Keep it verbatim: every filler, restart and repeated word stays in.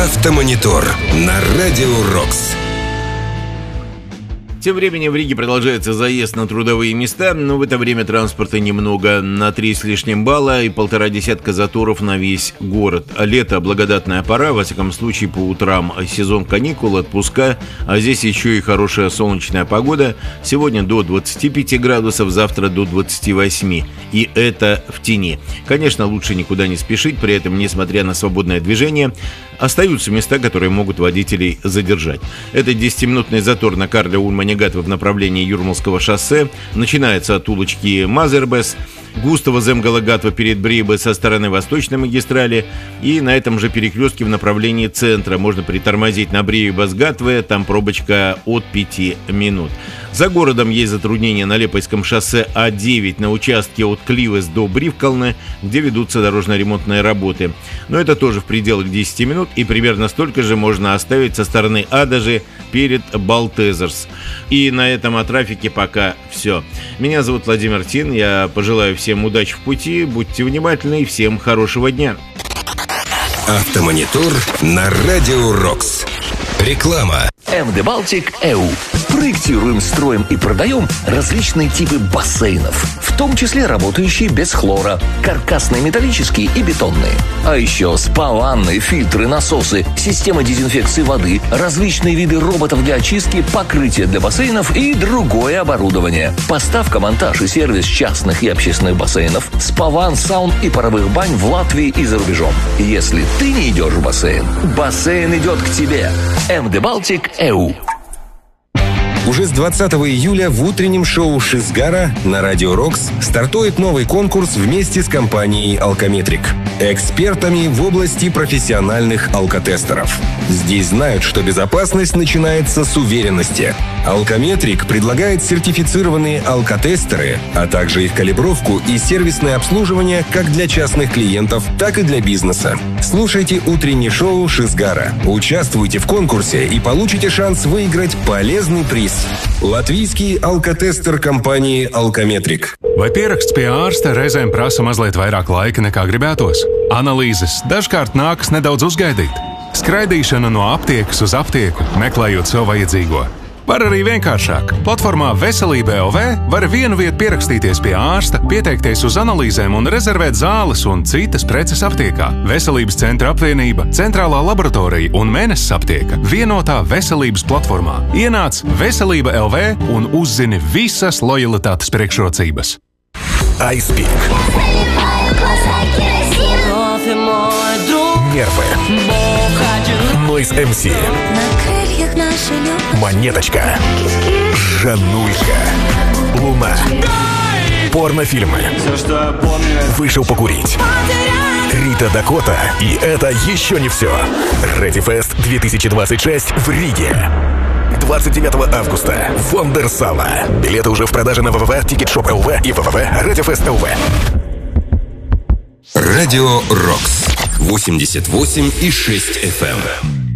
Автомонитор на Радио Рокс. Тем временем в Риге продолжается заезд на трудовые места, но в это время транспорта немного, на три с лишним балла и полтора десятка заторов на весь город. А лето – благодатная пора, во всяком случае по утрам. Сезон каникул, отпуска, а здесь еще и хорошая солнечная погода. Сегодня до двадцати пяти градусов, завтра до двадцати восьми. И это в тени. Конечно, лучше никуда не спешить, при этом, несмотря на свободное движение, остаются места, которые могут водителей задержать. Это десятиминутный затор на Карля Ульма-Негатова в направлении Юрмалского шоссе. Начинается от улочки Мазербес, Густава Земгала-Гатва перед Брибе со стороны Восточной магистрали. И на этом же перекрестке в направлении центра можно притормозить на Брибе-Гатве, там пробочка от пяти минут. За городом есть затруднения на Лепойском шоссе А девять на участке от Кливес до Бривкалны, где ведутся дорожно-ремонтные работы. Но это тоже в пределах десяти минут, и примерно столько же можно оставить со стороны Адажи перед Балтезерс. И на этом о трафике пока все. Меня зовут Владимир Тин, я пожелаю всем удачи в пути, будьте внимательны и всем хорошего дня. Автомонитор на Радио Рокс. Реклама. эм дэ Baltic и ю. Проектируем, строим и продаем различные типы бассейнов, в том числе работающие без хлора, каркасные, металлические и бетонные. А еще спа-ванны, фильтры, насосы, система дезинфекции воды, различные виды роботов для очистки, покрытия для бассейнов и другое оборудование. Поставка, монтаж и сервис частных и общественных бассейнов, спа-ванн, саун и паровых бань в Латвии и за рубежом. Если ты не идешь в бассейн, бассейн идет к тебе. эм дэ Baltic и ю. Уже с двадцатого июля в утреннем шоу «Шизгара» на Радио Рокс стартует новый конкурс вместе с компанией «Алкометрик». Экспертами в области профессиональных алкотестеров. Здесь знают, что безопасность начинается с уверенности. «Алкометрик» предлагает сертифицированные алкотестеры, а также их калибровку и сервисное обслуживание как для частных клиентов, так и для бизнеса. Слушайте утреннее шоу «Шизгара». Участвуйте в конкурсе и получите шанс выиграть полезный приз. Латвийский алкотестер компании «Алкометрик». Vai pieraksts pie ārsta reizēm prasa mazliet vairāk laika nekā gribētos? Analīzes dažkārt nākas nedaudz uzgaidīt. Skraidīšana no aptiekas uz aptieku, meklējot sev vajadzīgo. Var arī vienkāršāk. Platformā Veselība L V var vienu vietu pierakstīties pie ārsta, pieteikties uz analīzēm un rezervēt zāles un citas preces aptiekā. Veselības centra apvienība, centrālā laboratorija un Mēnesis aptieka vienotā veselības platformā. Ienāc Veselība L V un uzzini visas lojalitātes priekšrocības. iSpeak. Нервы. Noise эм си. Монеточка. Жанулька. Луна. Порнофильмы. Вышел покурить. Рита Дакота. И это еще не все. Ready Fest две тысячи двадцать шесть в Риге. двадцать девятого августа. Вондерсала. Билеты уже в продаже на ВВВ, Тикетшоп эл ви и ВВВ Радиофест эл ви. Радио Рокс. восемьдесят восемь и шесть эф эм.